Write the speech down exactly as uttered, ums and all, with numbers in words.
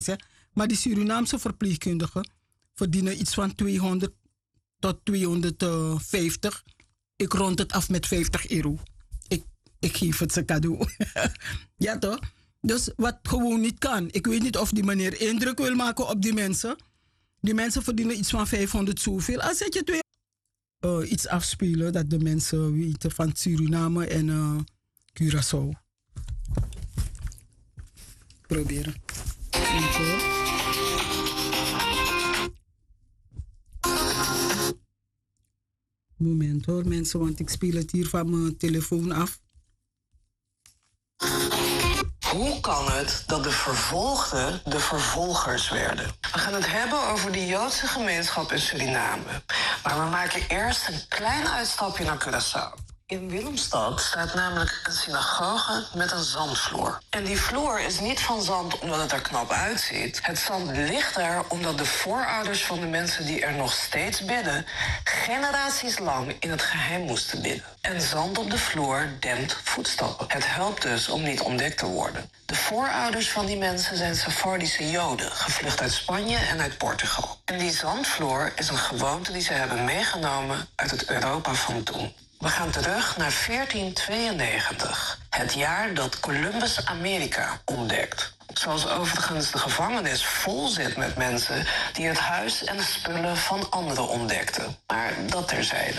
Maar die Surinaamse verpleegkundigen verdienen iets van tweehonderd tot tweehonderdvijftig. Ik rond het af met vijftig euro. Ik, ik geef het ze cadeau. Ja toch? Dus wat gewoon niet kan. Ik weet niet of die meneer indruk wil maken op die mensen. Die mensen verdienen iets van vijfhonderd zoveel. Als zet je twee uh, iets afspelen dat de mensen weten van Suriname en uh, Curaçao. Proberen. Even. Moment hoor mensen, want ik speel het hier van mijn telefoon af. Hoe kan het dat de vervolgden de vervolgers werden? We gaan het hebben over de Joodse gemeenschap in Suriname. Maar we maken eerst een klein uitstapje naar Curaçao. In Willemstad staat namelijk een synagoge met een zandvloer. En die vloer is niet van zand omdat het er knap uitziet. Het zand ligt er omdat de voorouders van de mensen die er nog steeds bidden generaties lang in het geheim moesten bidden. En zand op de vloer dempt voetstappen. Het helpt dus om niet ontdekt te worden. De voorouders van die mensen zijn Sephardische Joden, gevlucht uit Spanje en uit Portugal. En die zandvloer is een gewoonte die ze hebben meegenomen uit het Europa van toen. We gaan terug naar veertien tweeënnegentig, het jaar dat Columbus Amerika ontdekt. Zoals overigens de gevangenis vol zit met mensen die het huis en de spullen van anderen ontdekten. Maar dat terzijde.